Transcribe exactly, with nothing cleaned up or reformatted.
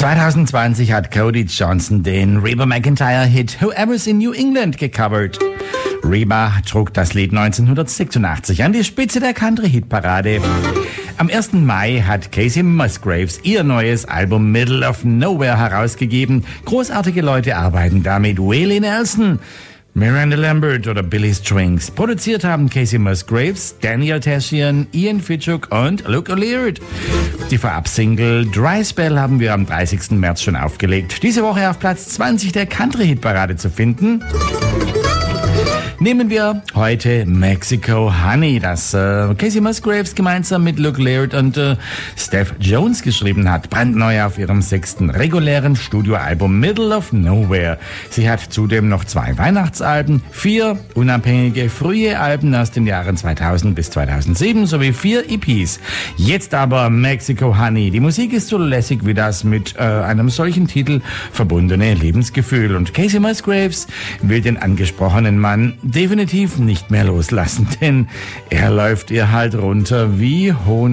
zwanzig zwanzig hat Cody Johnson den Reba McEntire-Hit Whoever's in New England gecovert. Reba trug das Lied neunzehnhundertsechsundachtzig an die Spitze der Country-Hitparade. Am ersten Mai hat Kacey Musgraves ihr neues Album Middle of Nowhere herausgegeben. Großartige Leute arbeiten damit. Waylon Nelson, Miranda Lambert oder Billy Strings. Produziert haben Kacey Musgraves, Daniel Tashian, Ian Fitchuk und Luke O'Leary. Die Vorab-Single Dry Spell haben wir am dreißigsten März schon aufgelegt. Diese Woche auf Platz zwanzig der Country-Hitparade zu finden. Nehmen wir heute Mexico Honey, das äh, Kacey Musgraves gemeinsam mit Luke Laird und äh, Steph Jones geschrieben hat. Brandneu auf ihrem sechsten regulären Studioalbum Middle of Nowhere. Sie hat zudem noch zwei Weihnachtsalben, vier unabhängige frühe Alben aus den Jahren zweitausend bis zweitausendsieben sowie vier E Ps. Jetzt aber Mexico Honey. Die Musik ist so lässig wie das mit äh, einem solchen Titel verbundene Lebensgefühl. Und Kacey Musgraves will den angesprochenen Mann definitiv nicht mehr loslassen, denn er läuft ihr halt runter wie Honig.